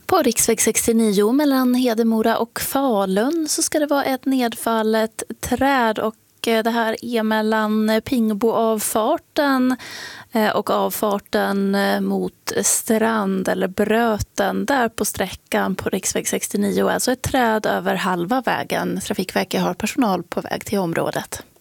På riksväg 69 mellan Hedemora och Falun så ska det vara ett nedfallet träd och det här är mellan Pingboavfarten och avfarten mot Strand eller Bröten. Där på sträckan på riksväg 69 alltså ett träd över halva vägen. Trafikverket har personal på väg till området.